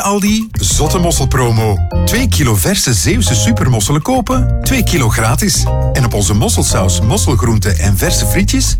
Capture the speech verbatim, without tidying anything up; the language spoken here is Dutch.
Aldi, zotte mosselpromo. twee kilo verse Zeeuwse supermosselen kopen, twee kilo gratis. En op onze mosselsaus, mosselgroenten en verse frietjes